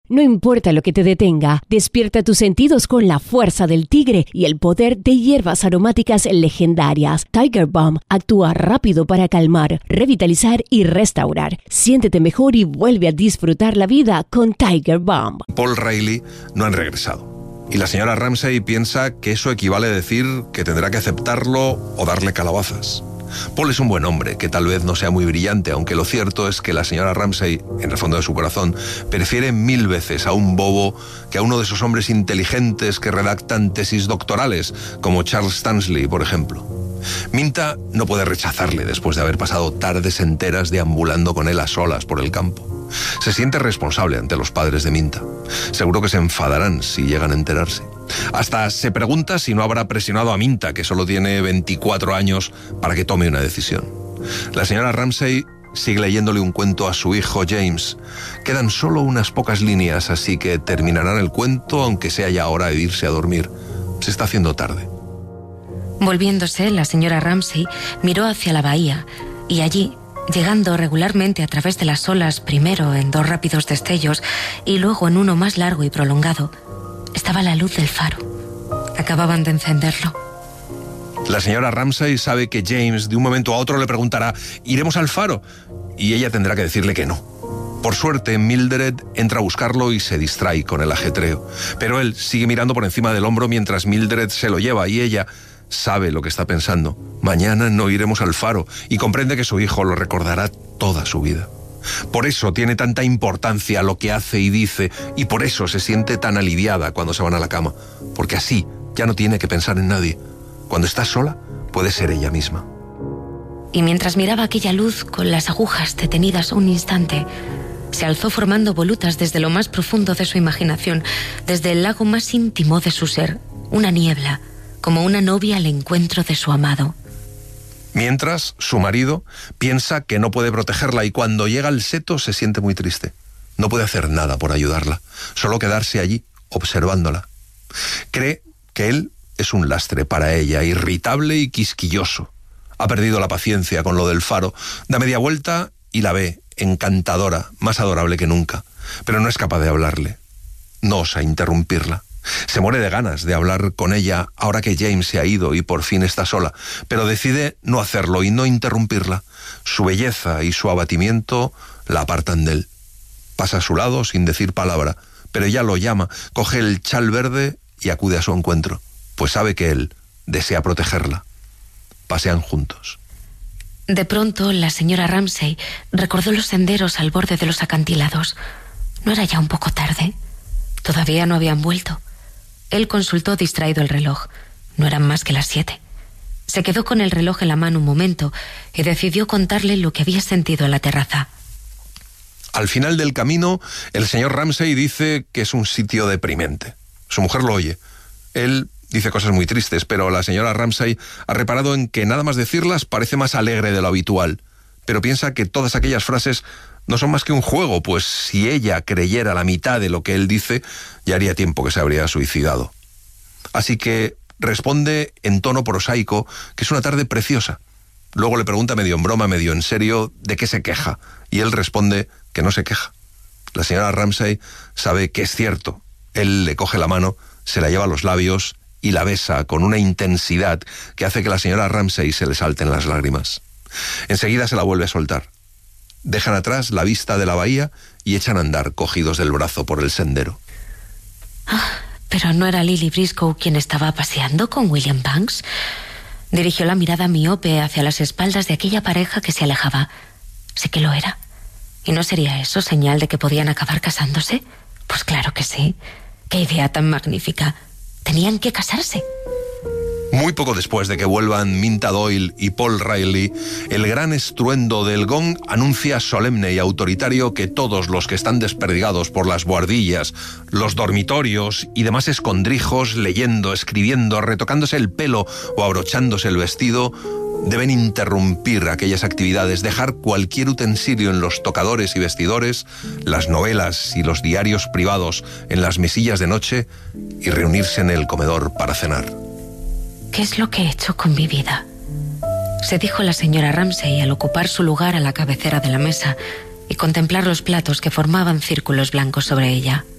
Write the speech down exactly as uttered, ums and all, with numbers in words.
No importa lo que te detenga, despierta tus sentidos con la fuerza del tigre y el poder de hierbas aromáticas legendarias. Tiger Balm actúa rápido para calmar, revitalizar y restaurar. Siéntete mejor y vuelve a disfrutar la vida con Tiger Balm. Paul Riley no han regresado. Y la señora Ramsay piensa que eso equivale a decir que tendrá que aceptarlo o darle calabazas. Paul es un buen hombre, que tal vez no sea muy brillante, aunque lo cierto es que la señora Ramsay, en el fondo de su corazón, prefiere mil veces a un bobo que a uno de esos hombres inteligentes que redactan tesis doctorales, como Charles Stanley, por ejemplo. Minta no puede rechazarle después de haber pasado tardes enteras deambulando con él a solas por el campo. Se siente responsable ante los padres de Minta. Seguro que se enfadarán si llegan a enterarse. Hasta se pregunta si no habrá presionado a Minta, que solo tiene veinticuatro años, para que tome una decisión. La señora Ramsay sigue leyéndole un cuento a su hijo James. Quedan solo unas pocas líneas, así que terminarán el cuento, aunque sea ya hora de irse a dormir. Se está haciendo tarde. Volviéndose, la señora Ramsay miró hacia la bahía y allí, llegando regularmente a través de las olas, primero en dos rápidos destellos y luego en uno más largo y prolongado, estaba la luz del faro. Acababan de encenderlo. La señora Ramsay sabe que James de un momento a otro le preguntará ¿iremos al faro? Y ella tendrá que decirle que no. Por suerte, Mildred entra a buscarlo y se distrae con el ajetreo. Pero él sigue mirando por encima del hombro mientras Mildred se lo lleva y ella sabe lo que está pensando. Mañana no iremos al faro y comprende que su hijo lo recordará toda su vida. Por eso tiene tanta importancia lo que hace y dice y por eso se siente tan aliviada cuando se van a la cama. Porque así ya no tiene que pensar en nadie. Cuando está sola, puede ser ella misma. Y mientras miraba aquella luz con las agujas detenidas un instante, se alzó formando volutas desde lo más profundo de su imaginación, desde el lago más íntimo de su ser, una niebla, como una novia al encuentro de su amado. Mientras, su marido piensa que no puede protegerla y cuando llega al seto se siente muy triste. No puede hacer nada por ayudarla, solo quedarse allí, observándola. Cree que él es un lastre para ella, irritable y quisquilloso. Ha perdido la paciencia con lo del faro, da media vuelta y la ve, encantadora, más adorable que nunca, pero no es capaz de hablarle. No osa interrumpirla. Se muere de ganas de hablar con ella ahora que James se ha ido y por fin está sola, pero decide no hacerlo y no interrumpirla. Su belleza y su abatimiento la apartan de él. Pasa a su lado sin decir palabra, pero ella lo llama, coge el chal verde y acude a su encuentro, pues sabe que él desea protegerla. Pasean juntos. De pronto, la señora Ramsay recordó los senderos al borde de los acantilados. ¿No era ya un poco tarde? Todavía no habían vuelto. Él consultó distraído el reloj. No eran más que las siete. Se quedó con el reloj en la mano un momento y decidió contarle lo que había sentido en la terraza. Al final del camino, el señor Ramsay dice que es un sitio deprimente. Su mujer lo oye. Él dice cosas muy tristes, pero la señora Ramsay ha reparado en que nada más decirlas parece más alegre de lo habitual. Pero piensa que todas aquellas frases no son más que un juego, pues si ella creyera la mitad de lo que él dice, ya haría tiempo que se habría suicidado. Así que responde en tono prosaico que es una tarde preciosa. Luego le pregunta medio en broma, medio en serio, de qué se queja, y él responde que no se queja. La señora Ramsay sabe que es cierto. Él le coge la mano, se la lleva a los labios y la besa con una intensidad que hace que a la señora Ramsay se le salten las lágrimas. Enseguida se la vuelve a soltar. Dejan atrás la vista de la bahía y echan a andar cogidos del brazo por el sendero. Ah, pero ¿no era Lily Briscoe quien estaba paseando con William Banks? Dirigió la mirada miope hacia las espaldas de aquella pareja que se alejaba. Sí que lo era. ¿Y no sería eso señal de que podían acabar casándose? Pues claro que sí. ¡Qué idea tan magnífica! Tenían que casarse. Muy poco después de que vuelvan Minta Doyle y Paul Riley, el gran estruendo del gong anuncia solemne y autoritario que todos los que están desperdigados por las buhardillas, los dormitorios y demás escondrijos, leyendo, escribiendo, retocándose el pelo o abrochándose el vestido, deben interrumpir aquellas actividades, dejar cualquier utensilio en los tocadores y vestidores, las novelas y los diarios privados en las mesillas de noche y reunirse en el comedor para cenar. ¿Qué es lo que he hecho con mi vida?, se dijo la señora Ramsay al ocupar su lugar a la cabecera de la mesa y contemplar los platos que formaban círculos blancos sobre ella.